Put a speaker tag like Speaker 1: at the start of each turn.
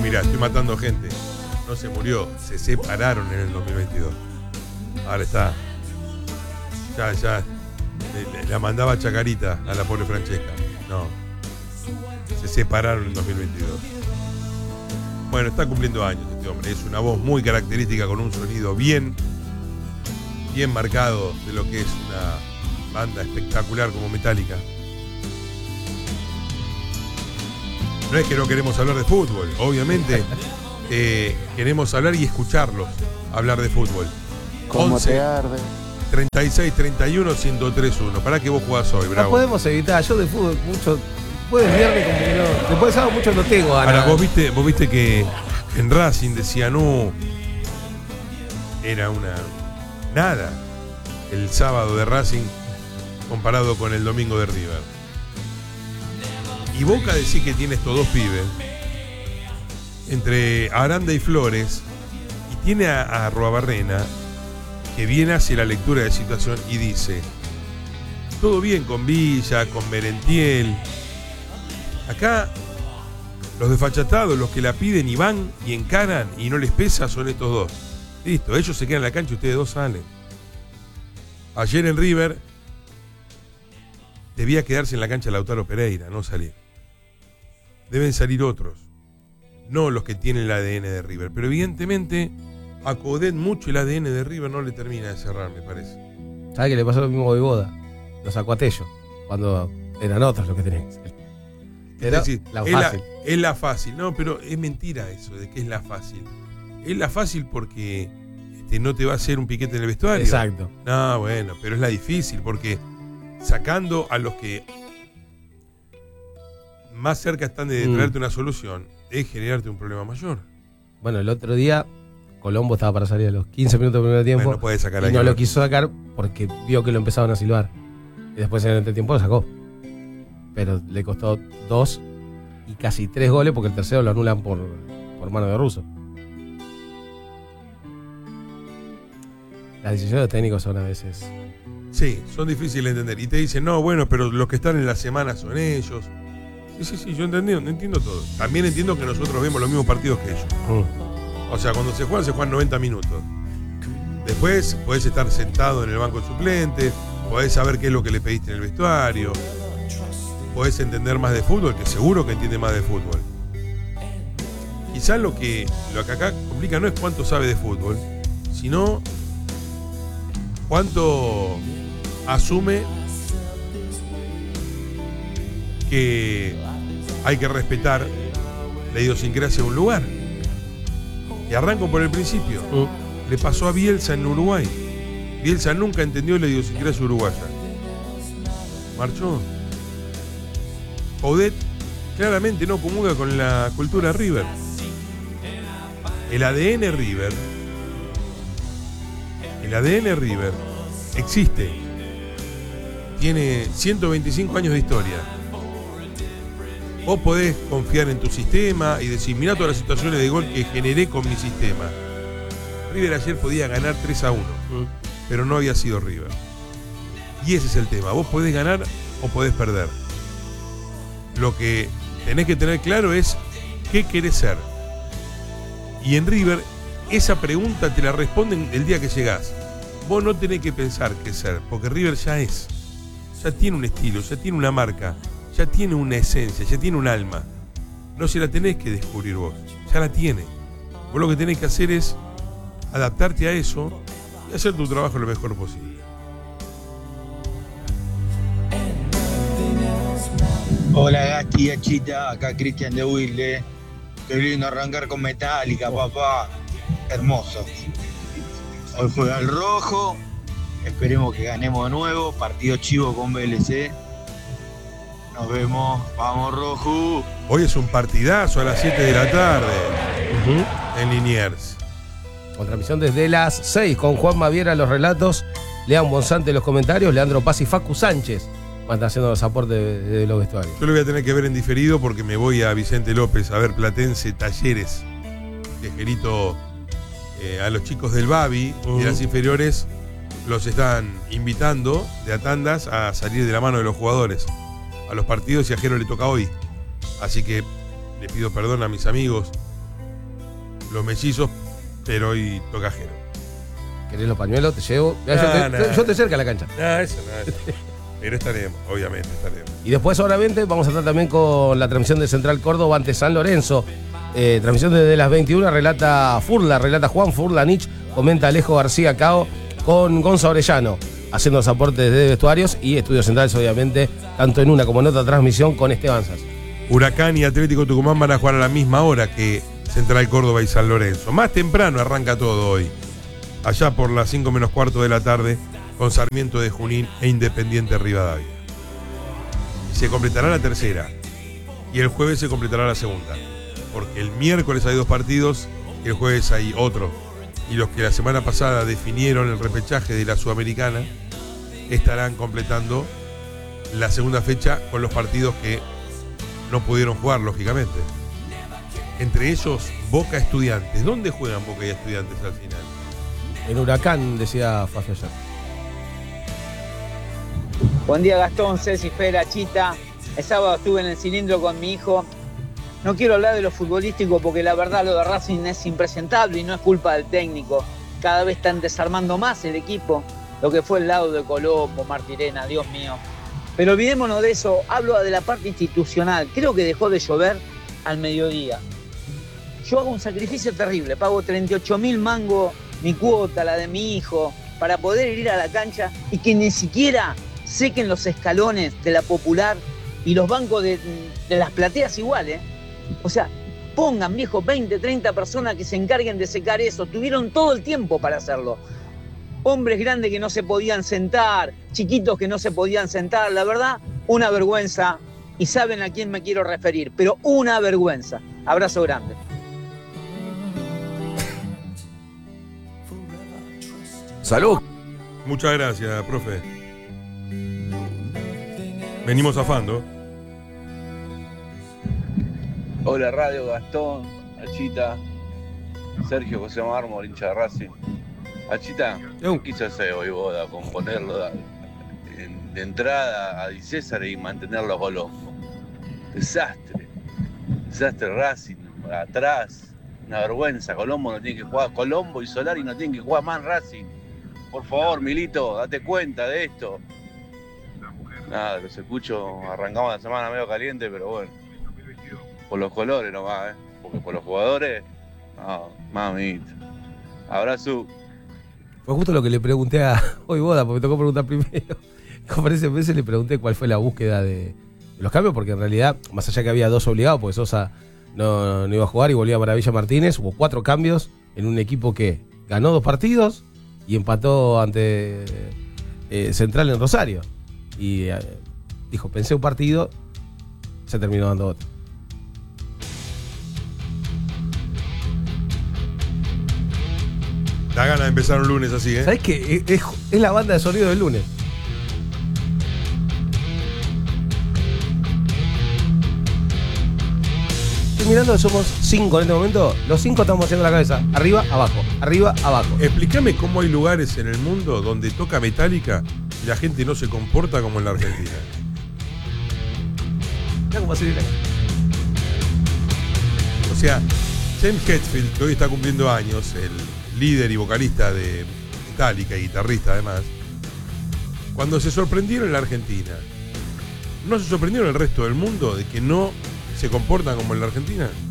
Speaker 1: mirá, estoy matando gente. No se murió, se separaron en el 2022. Ahora está. Ya. La mandaba Chacarita a la pobre Francesca. No. Se separaron en 2022. Bueno, está cumpliendo años este hombre. Es una voz muy característica con un sonido bien marcado de lo que es una banda espectacular como Metallica. No es que no queremos hablar de fútbol, obviamente queremos hablar y escucharlos hablar de fútbol.
Speaker 2: ¿Cómo
Speaker 1: 11,
Speaker 2: te arde?
Speaker 1: 36, 31, 103-1. ¿Para qué vos jugás hoy, Bravo?
Speaker 3: No podemos evitar, yo de fútbol mucho. Después del viernes como que no. Después de sábado mucho no tengo ganas.
Speaker 1: Ahora, vos viste que en Racing decía no. Era una. Nada. El sábado de Racing comparado con el domingo de River. Y Boca decía que tiene estos dos pibes. Entre Aranda y Flores. Y tiene a Arruabarrena, que viene hacia la lectura de situación y dice: todo bien con Villa, con Merentiel. Acá los desfachatados, los que la piden y van y encaran y no les pesa, son estos dos. Listo, ellos se quedan en la cancha y ustedes dos salen. Ayer en River debía quedarse en la cancha Lautaro Pereira, no salir. Deben salir otros, no los que tienen el ADN de River. Pero evidentemente a Coudet mucho el ADN de River no le termina de cerrar, me parece.
Speaker 3: ¿Sabes que le pasó lo mismo a Voivoda? Los sacó a Tello, cuando eran otros los que tenían que ser. Pero
Speaker 1: Es decir,
Speaker 3: la fácil.
Speaker 1: Es la fácil. No, pero es mentira eso de que es la fácil. Es la fácil porque no te va a hacer un piquete en el vestuario.
Speaker 3: Exacto.
Speaker 1: No, bueno, pero es la difícil porque sacando a los que más cerca están de traerte una solución es generarte un problema mayor.
Speaker 3: Bueno, el otro día Colombo estaba para salir a los 15 minutos del primer tiempo.
Speaker 1: Bueno, puede sacar
Speaker 3: y no lo quiso sacar porque vio que lo empezaban a silbar. Y después en el entretiempo lo sacó. Pero le costó 2 y casi 3 goles porque el tercero lo anulan por mano de Russo. Las decisiones de los técnicos son a veces...
Speaker 1: Sí, son difíciles de entender. Y te dicen, no, bueno, pero los que están en la semana son ellos. Sí, yo entiendo todo. También entiendo que nosotros vemos los mismos partidos que ellos. O sea, cuando se juegan 90 minutos. Después podés estar sentado en el banco de suplentes, podés saber qué es lo que le pediste en el vestuario, podés entender más de fútbol, que seguro que entiende más de fútbol. Quizás lo que acá complica no es cuánto sabe de fútbol, sino cuánto asume que hay que respetar la idiosincrasia de un lugar. Y arranco por el principio. Le pasó a Bielsa en Uruguay. Bielsa nunca entendió la idiosincrasia uruguaya. Marchó. Coudet claramente no comulga con la cultura River. El ADN River existe. Tiene 125 años de historia. Vos podés confiar en tu sistema y decir, mirá todas las situaciones de gol que generé con mi sistema. River ayer podía ganar 3-1, pero no había sido River. Y ese es el tema. Vos podés ganar o podés perder. Lo que tenés que tener claro es qué querés ser. Y en River, esa pregunta te la responden el día que llegás. Vos no tenés que pensar qué ser, porque River ya es. Ya tiene un estilo, ya tiene una marca, ya tiene una esencia, ya tiene un alma. No se la tenés que descubrir vos, ya la tiene. Vos lo que tenés que hacer es adaptarte a eso y hacer tu trabajo lo mejor posible.
Speaker 4: Hola Gasti, Gachita, acá Cristian de Wilde. Qué lindo arrancar con Metallica, papá. Hermoso. Hoy juega el rojo. Esperemos que ganemos de nuevo. Partido chivo con VLC. Nos vemos. Vamos, rojo.
Speaker 1: Hoy es un partidazo a las 7 de la tarde en Liniers.
Speaker 3: Con transmisión desde las 6 con Juan Maviera los relatos, Lean Bonsante los comentarios, Leandro Paz y Facu Sánchez van haciendo los aportes de los vestuarios.
Speaker 1: Yo lo voy a tener que ver en diferido porque me voy a Vicente López a ver Platense Talleres. Tejerito a los chicos del Babi y las inferiores los están invitando de a tandas a salir de la mano de los jugadores a los partidos y a Jero le toca hoy. Así que le pido perdón a mis amigos los mellizos, pero hoy toca Jero.
Speaker 3: ¿Querés los pañuelos? Te llevo. Yo te acerco a la cancha.
Speaker 1: Eso. Pero estaremos, obviamente estaremos.
Speaker 3: Y después, obviamente, vamos a estar también con la transmisión de Central Córdoba ante San Lorenzo. Transmisión desde las 21, relata Juan Furlanich, comenta Alejo García Cao con Gonza Orellano, haciendo los aportes de vestuarios y estudios centrales, obviamente, tanto en una como en otra transmisión con Esteban Sass.
Speaker 1: Huracán y Atlético Tucumán van a jugar a la misma hora que Central Córdoba y San Lorenzo. Más temprano arranca todo hoy, allá por las 5 menos cuarto de la tarde, con Sarmiento de Junín e Independiente Rivadavia. Se completará la tercera y el jueves se completará la segunda, porque el miércoles hay 2 partidos y el jueves hay otro. Y los que la semana pasada definieron el repechaje de la Sudamericana estarán completando la segunda fecha con los partidos que no pudieron jugar, lógicamente. Entre ellos, Boca Estudiantes. ¿Dónde juegan Boca y Estudiantes al final?
Speaker 3: En Huracán, decía Fafio ayer.
Speaker 2: Buen día, Gastón, Ceci, Fera, Chita. El sábado estuve en el cilindro con mi hijo. No quiero hablar de lo futbolístico porque la verdad lo de Racing es impresentable y no es culpa del técnico. Cada vez están desarmando más el equipo. Lo que fue el lado de Colombo, Martirena, Dios mío. Pero olvidémonos de eso. Hablo de la parte institucional. Creo que dejó de llover al mediodía. Yo hago un sacrificio terrible. Pago 38.000 mangos, mi cuota, la de mi hijo, para poder ir a la cancha y que ni siquiera sequen los escalones de la Popular y los bancos de las plateas igual, ¿eh? O sea, pongan, viejo, 20, 30 personas que se encarguen de secar eso. Tuvieron todo el tiempo para hacerlo. Hombres grandes que no se podían sentar, chiquitos que no se podían sentar. La verdad, una vergüenza. Y saben a quién me quiero referir, pero una vergüenza. Abrazo grande.
Speaker 3: ¡Salud!
Speaker 1: Muchas gracias, profe. Venimos zafando.
Speaker 5: Hola Radio, Gastón, Achita, Sergio José Mármol, hincha de Racing. Achita, ¿qué quiso hacer hoy Boda con ponerlo de entrada a Di César y mantenerlo a Colombo? Desastre Racing, atrás, una vergüenza. Colombo no tiene que jugar, Colombo y Solari no tienen que jugar más Racing. Por favor, Milito, date cuenta de esto. Nada, los escucho, arrancamos la semana medio caliente, pero bueno. Por los colores nomás, porque por los jugadores, no, mamita. Abrazo.
Speaker 3: Fue justo lo que le pregunté a hoy Boda, porque me tocó preguntar primero. Como parece veces le pregunté cuál fue la búsqueda de los cambios, porque en realidad, más allá que había 2 obligados, porque Sosa no iba a jugar y volvía Maravilla Martínez, hubo 4 cambios en un equipo que ganó 2 partidos y empató ante Central en Rosario. Y dijo, pensé un partido, se terminó dando otro.
Speaker 1: Da ganas de empezar un lunes así, ¿eh?
Speaker 3: ¿Sabés qué? Es la banda de sonido del lunes. Estoy mirando que somos 5 en este momento. Los 5 estamos haciendo la cabeza. Arriba, abajo. Arriba, abajo.
Speaker 1: Explícame cómo hay lugares en el mundo donde toca Metallica y la gente no se comporta como en la Argentina.
Speaker 3: Mirá cómo se
Speaker 1: O sea, James Hetfield, que hoy está cumpliendo años, el líder y vocalista de Metallica y guitarrista además, cuando se sorprendieron en la Argentina, ¿no se sorprendieron el resto del mundo de que no se comportan como en la Argentina?